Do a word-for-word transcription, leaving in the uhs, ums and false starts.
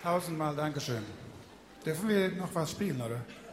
Tausendmal Dankeschön. Dürfen wir noch was spielen, oder?